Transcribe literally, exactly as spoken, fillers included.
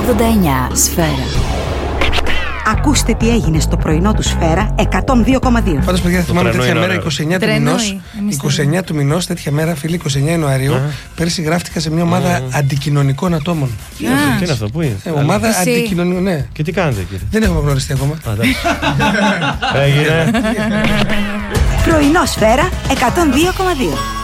ογδόντα εννιά Σφαίρα. Ακούστε τι έγινε στο πρωινό του Σφαίρα εκατόν δύο κόμμα δύο. Πάντως, παιδιά, θυμάμαι τέτοια μέρα, είκοσι εννιά του μηνός, είκοσι εννιά του μηνός, τέτοια μέρα, φίλοι, είκοσι εννιά Ιανουαρίου, uh-huh. πέρσι γράφτηκα σε μια ομάδα uh-huh. αντικοινωνικών ατόμων. Τι είναι αυτό, πού είναι? Ε, ομάδα αντικοινωνικών, ναι. Και τι κάνετε, κύριε? Δεν έχουμε γνωριστεί ακόμα. Έγινε. Πρωινό Σφαίρα εκατόν δύο κόμμα δύο.